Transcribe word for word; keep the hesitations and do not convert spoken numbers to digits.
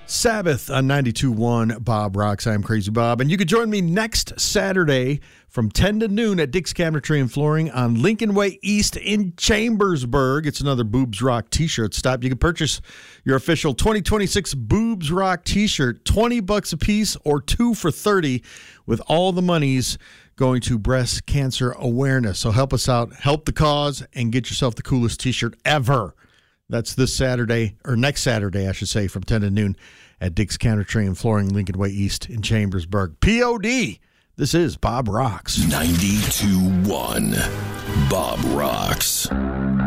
Sabbath on ninety-two point one Bob Rocks. I'm Crazy Bob. And you can join me next Saturday from ten to noon at Dick's Cabinetry and Flooring on Lincoln Way East in Chambersburg. It's another Boobs Rock t-shirt stop. You can purchase your official twenty twenty-six Boobs Rock t-shirt, twenty bucks a piece or two for thirty, with all the monies going to breast cancer awareness. So help us out, help the cause, and get yourself the coolest t-shirt ever. That's this Saturday, or next Saturday, I should say, from ten to noon at Dick's Cabinetry and Flooring, Lincoln Way East in Chambersburg. P O D, this is Bob Rocks. ninety-two point one Bob Rocks.